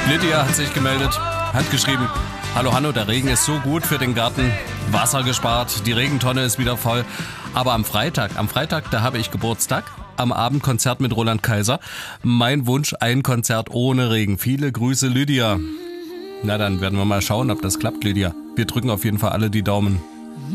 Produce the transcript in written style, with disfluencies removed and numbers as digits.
Lydia hat sich gemeldet, hat geschrieben: Hallo Hanno, der Regen ist so gut für den Garten, Wasser gespart, die Regentonne ist wieder voll. Aber am Freitag, da habe ich Geburtstag, am Abend Konzert mit Roland Kaiser. Mein Wunsch, ein Konzert ohne Regen. Viele Grüße, Lydia. Na, dann werden wir mal schauen, ob das klappt, Lydia. Wir drücken auf jeden Fall alle die Daumen.